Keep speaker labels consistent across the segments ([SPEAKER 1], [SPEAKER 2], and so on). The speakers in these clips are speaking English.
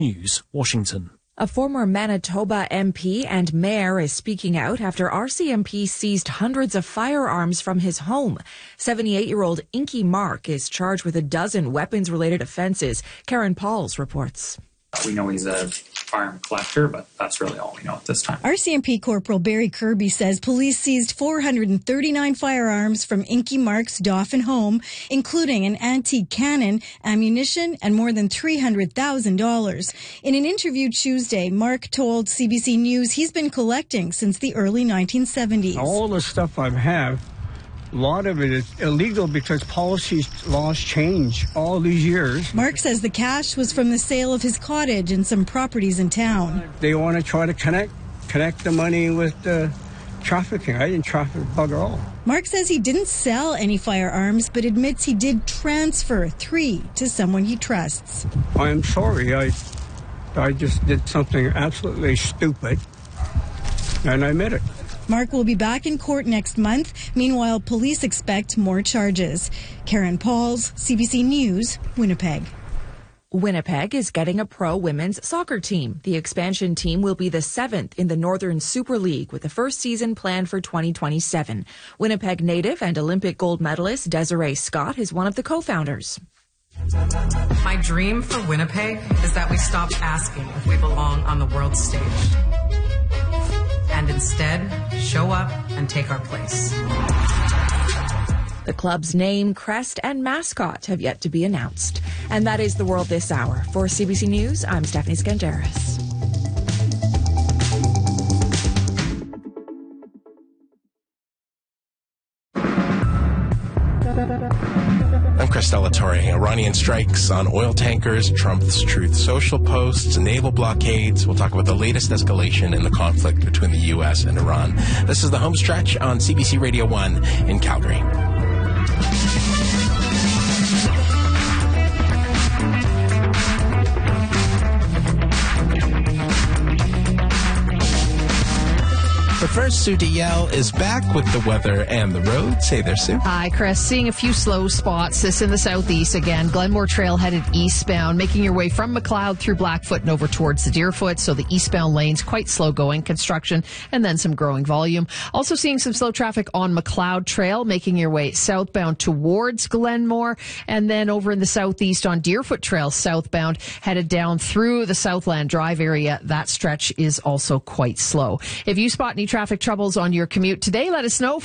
[SPEAKER 1] News, Washington.
[SPEAKER 2] A former Manitoba MP and mayor is speaking out after RCMP seized hundreds of firearms from his home. 78-year-old Inky Mark is charged with a dozen weapons-related offenses. Karen Pauls reports.
[SPEAKER 3] We know he's a firearm collector, but that's really all we know at this time.
[SPEAKER 4] RCMP Corporal Barry Kirby says police seized 439 firearms from Inky Mark's Dauphin home, including an antique cannon, ammunition, and more than $300,000. In an interview Tuesday, Mark told CBC News he's been collecting since the early 1970s.
[SPEAKER 5] All the stuff I have, a lot of it is illegal because laws change all these years.
[SPEAKER 4] Mark says the cash was from the sale of his cottage and some properties in town.
[SPEAKER 5] They want to try to connect the money with the trafficking. I didn't traffic bugger all.
[SPEAKER 4] Mark says he didn't sell any firearms, but admits he did transfer 3 to someone he trusts.
[SPEAKER 5] I am sorry. I just did something absolutely stupid, and I admit it.
[SPEAKER 4] Mark will be back in court next month. Meanwhile, police expect more charges. Karen Pauls, CBC News, Winnipeg.
[SPEAKER 2] Winnipeg is getting a pro women's soccer team. The expansion team will be the 7th in the Northern Super League, with the first season planned for 2027. Winnipeg native and Olympic gold medalist Desiree Scott is one of the co-founders.
[SPEAKER 6] My dream for Winnipeg is that we stop asking if we belong on the world stage, and instead show up and take our place.
[SPEAKER 2] The club's name, crest, and mascot have yet to be announced. And that is the world this hour. For CBC News, I'm Stephanie Skandaris.
[SPEAKER 7] I'm Chris Delatorre. Iranian strikes on oil tankers, Trump's Truth Social posts, naval blockades. We'll talk about the latest escalation in the conflict between the U.S. and Iran. This is the home stretch on CBC Radio 1 in Calgary. But first, Sue DeYell is back with the weather and the roads. Hey there, Sue.
[SPEAKER 8] Hi, Chris. Seeing a few slow spots. This in the southeast again. Glenmore Trail headed eastbound, making your way from McLeod through Blackfoot and over towards the Deerfoot. So the eastbound lanes quite slow going. Construction and then some growing volume. Also seeing some slow traffic on McLeod Trail, making your way southbound towards Glenmore. And then over in the southeast on Deerfoot Trail southbound, headed down through the Southland Drive area. That stretch is also quite slow. If you spot any traffic troubles on your commute today, let us know.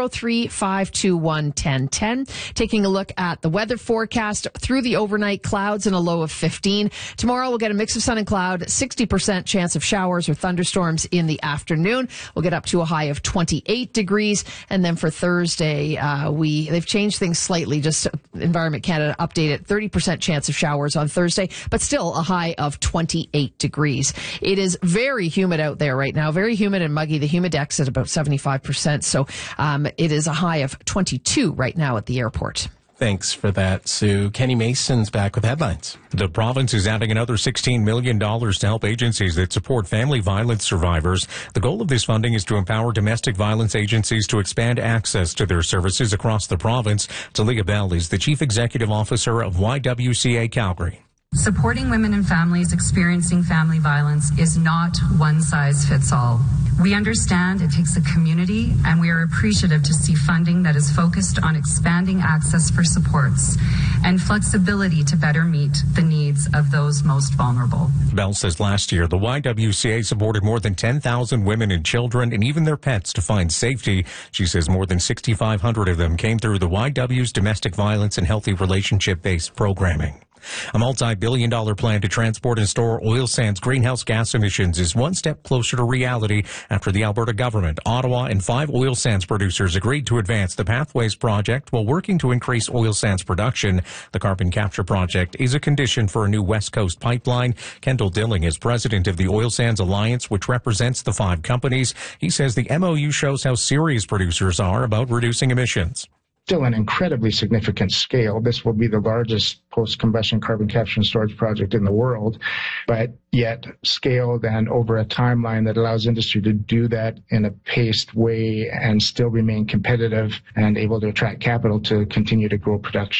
[SPEAKER 8] 403-521-1010. Taking a look at the weather forecast through the overnight, clouds and a low of 15. Tomorrow we'll get a mix of sun and cloud, 60% chance of showers or thunderstorms in the afternoon. We'll get up to a high of 28 degrees. And then for Thursday, they've changed things slightly. Just Environment Canada updated 30% chance of showers on Thursday, but still a high of 28 degrees. It is very humid out there right now, very humid and muggy. The humidex at about 75%. So it is a high of 22 right now at the airport.
[SPEAKER 7] Thanks for that, Sue. Kenny Mason's back with headlines.
[SPEAKER 9] The province is adding another $16 million to help agencies that support family violence survivors. The goal of this funding is to empower domestic violence agencies to expand access to their services across the province. Talia Bell is the Chief Executive Officer of YWCA Calgary.
[SPEAKER 10] Supporting women and families experiencing family violence is not one size fits all. We understand it takes a community, and we are appreciative to see funding that is focused on expanding access for supports and flexibility to better meet the needs of those most vulnerable.
[SPEAKER 9] Bell says last year the YWCA supported more than 10,000 women and children and even their pets to find safety. She says more than 6,500 of them came through the YW's domestic violence and healthy relationship-based programming. A multi-billion-dollar plan to transport and store oil sands greenhouse gas emissions is one step closer to reality after the Alberta government, Ottawa, and 5 oil sands producers agreed to advance the Pathways project while working to increase oil sands production. The carbon capture project is a condition for a new West Coast pipeline. Kendall Dilling is president of the Oil Sands Alliance, which represents the 5 companies. He says the MOU shows how serious producers are about reducing emissions.
[SPEAKER 11] Still an incredibly significant scale. This will be the largest post-combustion carbon capture and storage project in the world, but yet scaled and over a timeline that allows industry to do that in a paced way and still remain competitive and able to attract capital to continue to grow production.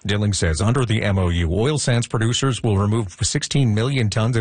[SPEAKER 9] Dilling says under the MOU, oil sands producers will remove 16 million tons of